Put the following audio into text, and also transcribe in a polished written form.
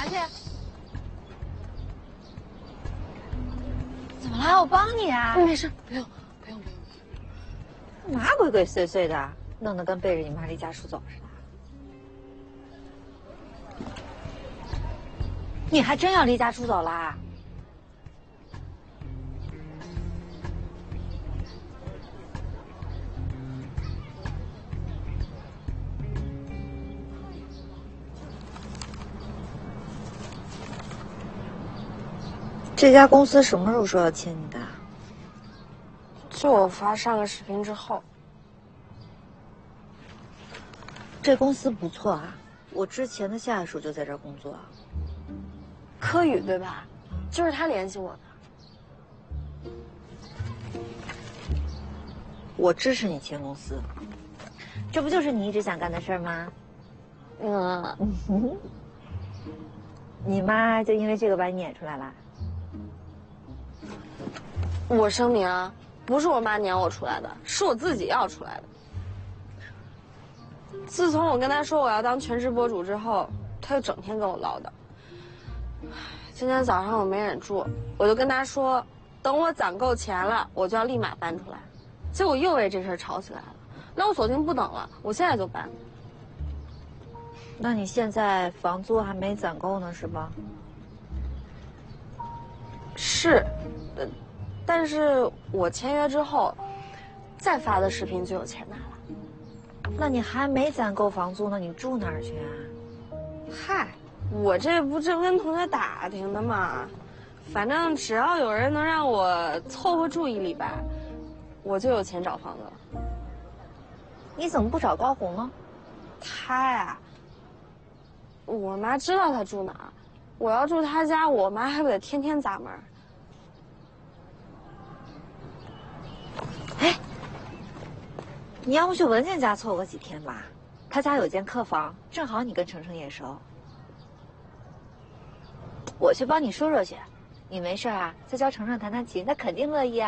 哪去？怎么了？我帮你啊！ 没事，不用。 干嘛鬼鬼祟祟的，弄得跟背着你妈离家出走似的。你还真要离家出走啦？这家公司什么时候说要签你的？ 就我发上个视频之后。 这公司不错啊，我之前的下属就在这儿工作。 柯宇对吧？就是他联系我的。 我支持你签公司，这不就是你一直想干的事儿吗？你妈就因为这个把你撵出来了？ 我声明啊，不是我妈撵我出来的，是我自己要出来的。自从我跟她说我要当全职博主之后，她就整天跟我唠叨。今天早上我没忍住，我就跟她说，等我攒够钱了，我就要立马搬出来。结果又为这事儿吵起来了。那我索性不等了，我现在就搬。 那你现在房租还没攒够呢，是吧？ 是，但是我签约之后，再发的视频就有钱拿了。 那你还没攒够房租呢，你住哪儿去啊？ 嗨，我这不正跟同学打听的嘛，反正只要有人能让我凑合住1礼拜，我就有钱找房子了。 你怎么不找高红呢？ 他呀，我妈知道他住哪儿，我要住他家，我妈还不得天天砸门。 哎，你要不去文倩家凑合几天吧？他家有间客房，正好你跟程程也熟。我去帮你说说去，你没事啊，再教程程弹弹琴，他肯定乐意啊。